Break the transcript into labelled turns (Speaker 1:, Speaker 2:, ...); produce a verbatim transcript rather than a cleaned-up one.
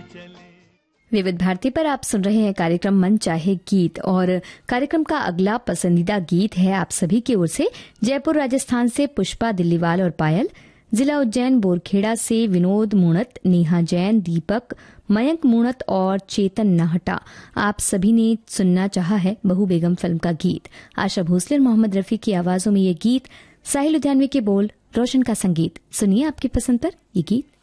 Speaker 1: विविध भारती पर आप सुन रहे हैं कार्यक्रम मन चाहे गीत, और कार्यक्रम का अगला पसंदीदा गीत है आप सभी की ओर से जयपुर राजस्थान से पुष्पा दिल्लीवाल और पायल, जिला उज्जैन बोरखेड़ा से विनोद मूणत, नेहा जैन, दीपक, मयंक मूणत और चेतन नाहटा। आप सभी ने सुनना चाहा है बहू बेगम फिल्म का गीत। आशा भोसले और मोहम्मद रफी की आवाजों में ये गीत, साहिल लुधियानवी के बोल, रोशन का संगीत। सुनिए आपकी पसंद पर ये गीत।